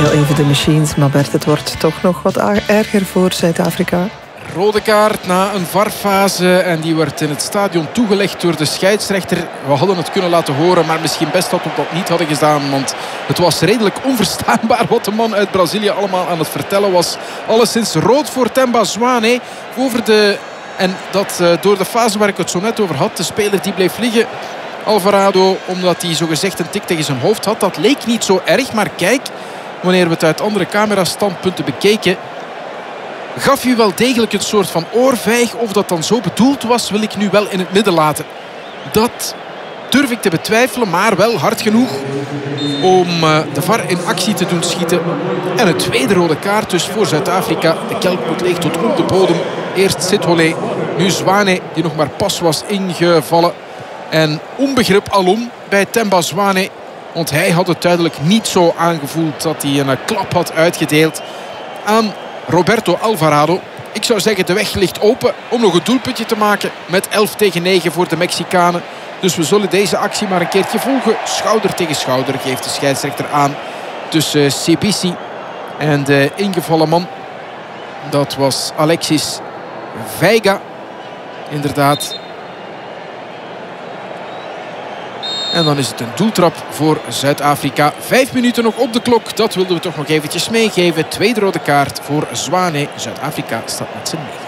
heel even de machines. Maar Bert, het wordt toch nog wat erger voor Zuid-Afrika. Rode kaart na een VAR-fase en die werd in het stadion toegelegd door de scheidsrechter. We hadden het kunnen laten horen, maar misschien best dat we dat niet hadden gedaan, want het was redelijk onverstaanbaar wat de man uit Brazilië allemaal aan het vertellen was. Alleszins rood voor Themba Zwane. En dat door de fase waar ik het zo net over had, de speler die bleef liggen, Alvarado, omdat hij zogezegd een tik tegen zijn hoofd had. Dat leek niet zo erg, maar kijk, wanneer we het uit andere camerastandpunten bekeken, gaf u wel degelijk een soort van oorvijg. Of dat dan zo bedoeld was, wil ik nu wel in het midden laten. Dat durf ik te betwijfelen, maar wel hard genoeg om de VAR in actie te doen schieten. En een tweede rode kaart dus voor Zuid-Afrika. De kelk moet leeg tot op de bodem. Eerst Sithole, nu Zwane, die nog maar pas was ingevallen. En onbegrip alom bij Themba Zwane. Want hij had het duidelijk niet zo aangevoeld dat hij een klap had uitgedeeld aan Roberto Alvarado. Ik zou zeggen, de weg ligt open om nog een doelpuntje te maken met 11-9 voor de Mexicanen. Dus we zullen deze actie maar een keertje volgen. Schouder tegen schouder geeft de scheidsrechter aan tussen Sibisi en de ingevallen man. Dat was Alexis Veiga. Inderdaad. En dan is het een doeltrap voor Zuid-Afrika. 5 minuten nog op de klok. Dat wilden we toch nog eventjes meegeven. Tweede rode kaart voor Zwane. Zuid-Afrika staat met z'n 9.